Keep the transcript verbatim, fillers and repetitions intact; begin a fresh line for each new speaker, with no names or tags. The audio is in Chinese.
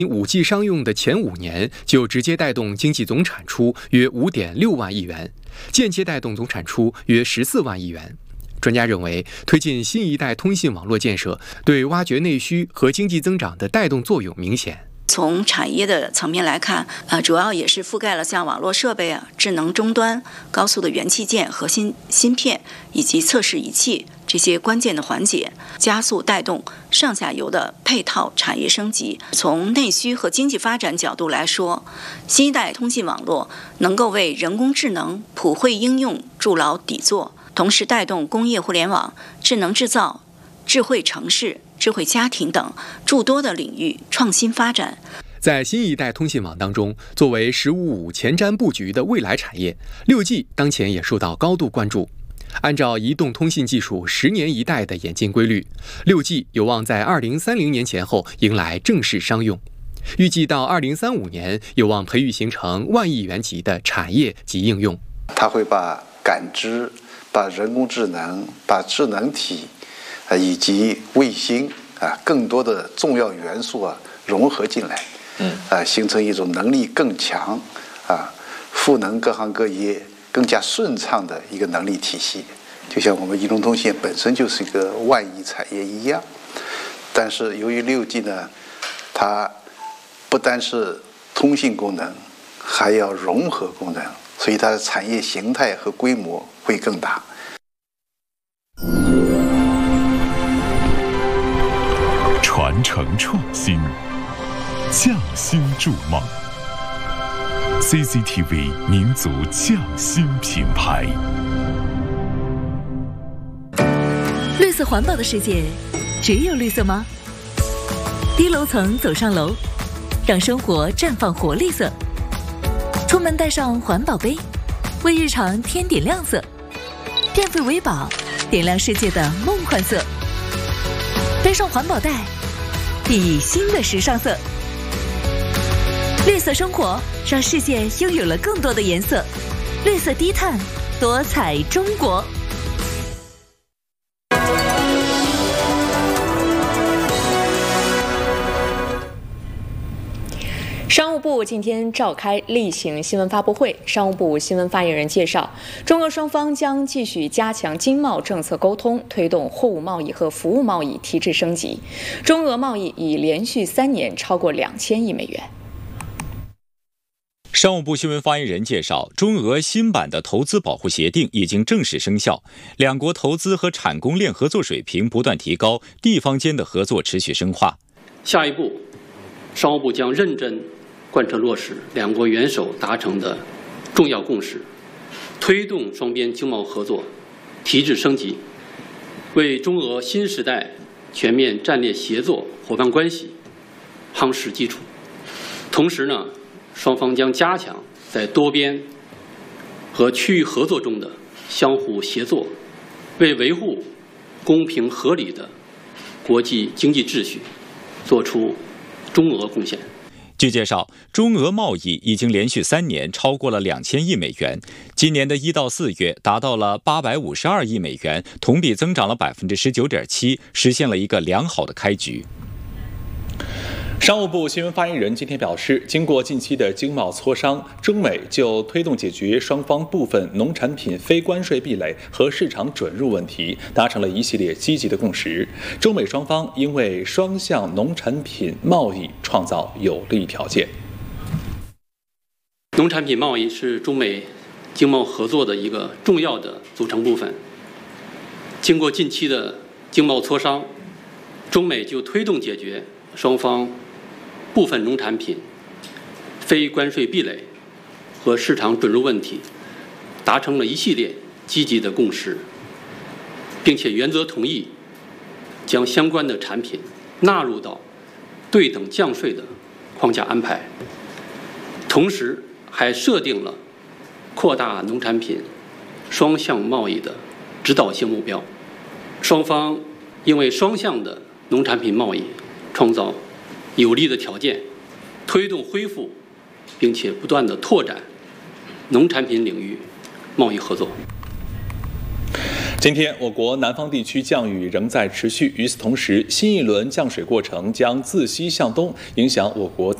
五 G 商用的前五年就直接带动经济总产出约 五点六万亿元，间接带动总产出约十四万亿元。专家认为，推进新一代通信网络建设，对挖掘内需和经济增长的带动作用明显。
从产业的层面来看，呃，主要也是覆盖了像网络设备啊、智能终端、高速的元器件、核心芯片以及测试仪器这些关键的环节，加速带动上下游的配套产业升级。从内需和经济发展角度来说，新一代通信网络能够为人工智能普惠应用筑牢底座，同时带动工业互联网、智能制造、智慧城市、智慧家庭等诸多的领域创新发展。
在新一代通信网当中，作为“十五五”前瞻布局的未来产业， 六 G 当前也受到高度关注。按照移动通信技术十年一代的演进规律， 六 G 有望在二零三零年前后迎来正式商用，预计到二零三五年有望培育形成万亿元级的产业及应用。
它会把感知、把人工智能、把智能体啊以及卫星啊更多的重要元素啊融合进来，嗯啊形成一种能力更强啊赋能各行各业更加顺畅的一个能力体系。就像我们移动通信本身就是一个万亿产业一样，但是由于 六 G 呢，它不单是通信功能，还要融合功能，所以它的产业形态和规模会更大。
传承创新，匠心筑梦。C C T V 民族匠心品牌。
绿色环保的世界，只有绿色吗？低楼层走上楼，让生活绽放活力色。出门带上环保杯，为日常添点亮色。电费为宝，点亮世界的梦幻色。背上环保袋，熠熠新的时尚色。绿色生活，让世界拥有了更多的颜色。绿色低碳，多彩中国。
商务部今天召开例行新闻发布会，商务部新闻发言人介绍，中俄双方将继续加强经贸政策沟通，推动货物贸易和服务贸易提质升级。中俄贸易已连续三年超过两千亿美元。
商务部新闻发言人介绍，中俄新版的投资保护协定已经正式生效，两国投资和产供链合作水平不断提高，地方间的合作持续深化。
下一步，商务部将认真贯彻落实两国元首达成的重要共识，推动双边经贸合作提质升级，为中俄新时代全面战略协作伙伴关系夯实基础。同时呢，双方将加强在多边和区域合作中的相互协作，为维护公平合理的国际经济秩序做出中俄贡献。
据介绍，中俄贸易已经连续三年超过了两千亿美元，今年的一到四月达到了八百五十二亿美元，同比增长了百分之十九点七，实现了一个良好的开局。
商务部新闻发言人今天表示，经过近期的经贸磋商，中美就推动解决双方部分农产品非关税壁垒和市场准入问题，达成了一系列积极的共识。中美双方应为双向农产品贸易创造有利条件。
农产品贸易是中美经贸合作的一个重要的组成部分。经过近期的经贸磋商，中美就推动解决双方部分农产品非关税壁垒和市场准入问题达成了一系列积极的共识，并且原则同意将相关的产品纳入到对等降税的框架安排，同时还设定了扩大农产品双向贸易的指导性目标。双方应为双向的农产品贸易创造有利的条件，推动恢复，并且不断地拓展农产品领域贸易合作。
今天，我国南方地区降雨仍在持续，与此同时，新一轮降水过程将自西向东，影响我国